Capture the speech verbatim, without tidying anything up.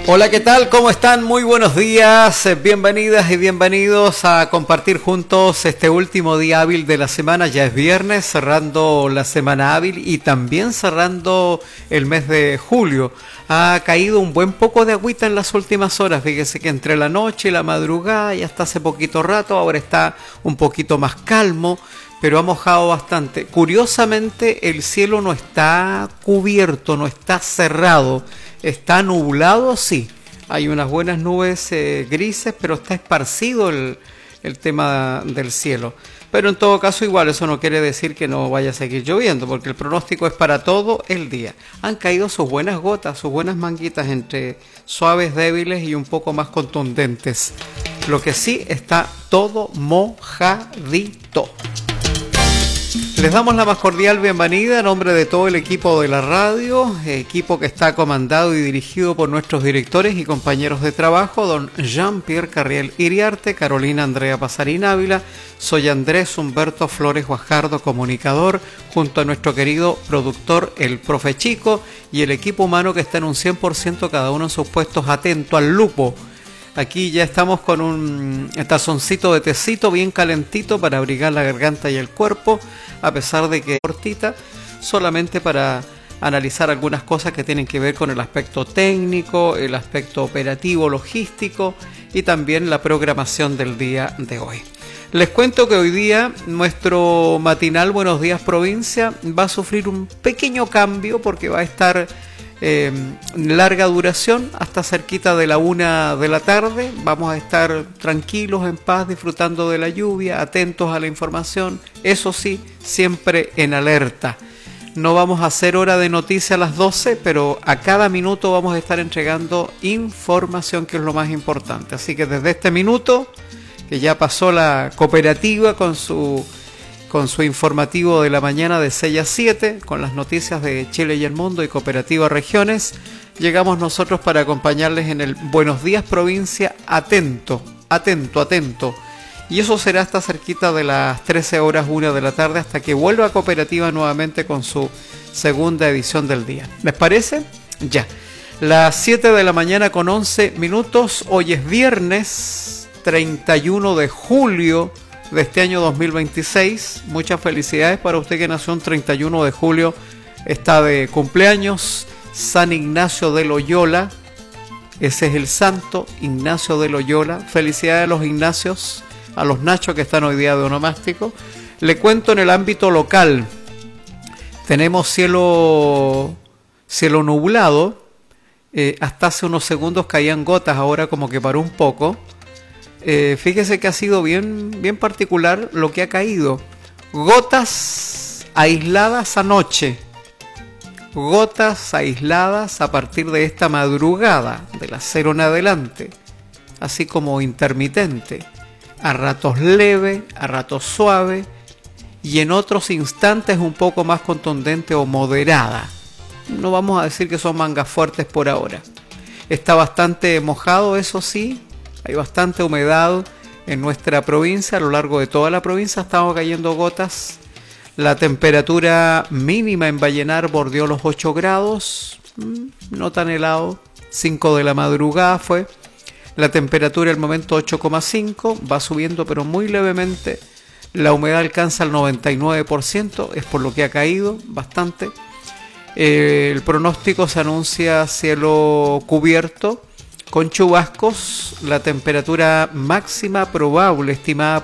Hola, ¿qué tal? ¿Cómo están? Muy buenos días, bienvenidas y bienvenidos a compartir juntos este último día hábil de la semana. Ya es viernes, cerrando la semana hábil y también cerrando el mes de julio. Ha caído un buen poco de agüita en las últimas horas, fíjese que entre la noche y la madrugada y hasta hace poquito rato, ahora está un poquito más calmo, pero ha mojado bastante. Curiosamente, el cielo no está cubierto, no está cerrado. Está nublado, sí. Hay unas buenas nubes eh, grises, pero está esparcido el, el tema del cielo. Pero en todo caso, igual, eso no quiere decir que no vaya a seguir lloviendo, porque el pronóstico es para todo el día. Han caído sus buenas gotas, sus buenas manguitas, entre suaves, débiles y un poco más contundentes. Lo que sí, está todo mojadito. Les damos la más cordial bienvenida a nombre de todo el equipo de la radio, equipo que está comandado y dirigido por nuestros directores y compañeros de trabajo, don Jean-Pierre Carriel Iriarte, Carolina Andrea Pasarín Ávila, soy Andrés Humberto Flores Guajardo, comunicador, junto a nuestro querido productor, el profe Chico, y el equipo humano que está en un cien por ciento cada uno en sus puestos, atento al lupo. Aquí ya estamos con un tazoncito de tecito bien calentito para abrigar la garganta y el cuerpo, a pesar de que es cortita, solamente para analizar algunas cosas que tienen que ver con el aspecto técnico, el aspecto operativo, logístico y también la programación del día de hoy. Les cuento que hoy día nuestro matinal Buenos Días Provincia va a sufrir un pequeño cambio porque va a estar Eh, larga duración hasta cerquita de la una de la tarde. Vamos a estar tranquilos, en paz, disfrutando de la lluvia, atentos a la información, eso sí, siempre en alerta. No vamos a hacer hora de noticia a las doce, pero a cada minuto vamos a estar entregando información, que es lo más importante. Así que desde este minuto, que ya pasó la cooperativa con su con su informativo de la mañana de seis a siete, con las noticias de Chile y el mundo y Cooperativa Regiones, llegamos nosotros para acompañarles en el Buenos Días Provincia, atento, atento, atento. Y eso será hasta cerquita de las trece horas, una de la tarde, hasta que vuelva Cooperativa nuevamente con su segunda edición del día. ¿Les parece? Ya. Las siete de la mañana con once minutos, hoy es viernes treinta y uno de julio de este año dos mil veintiséis. Muchas felicidades para usted que nació un treinta y uno de julio, está de cumpleaños. San Ignacio de Loyola, ese es el santo, Ignacio de Loyola. Felicidades a los Ignacios, a los Nachos que están hoy día de onomástico. Le cuento en el ámbito local, tenemos cielo, cielo nublado, eh, hasta hace unos segundos caían gotas, ahora como que paró un poco. Eh, fíjese que ha sido bien, bien particular lo que ha caído. Gotas aisladas anoche, gotas aisladas a partir de esta madrugada, de las cero en adelante, así como intermitente, a ratos leve, a ratos suave y en otros instantes un poco más contundente o moderada. No vamos a decir que son mangas fuertes por ahora. Está bastante mojado, eso sí. Hay bastante humedad en nuestra provincia, a lo largo de toda la provincia estamos cayendo gotas. La temperatura mínima en Vallenar bordeó los ocho grados, no tan helado, cinco de la madrugada fue. La temperatura al momento ocho coma cinco, va subiendo pero muy levemente. La humedad alcanza el noventa y nueve por ciento, es por lo que ha caído bastante. Eh, el pronóstico se anuncia cielo cubierto, con chubascos. La temperatura máxima probable, estimada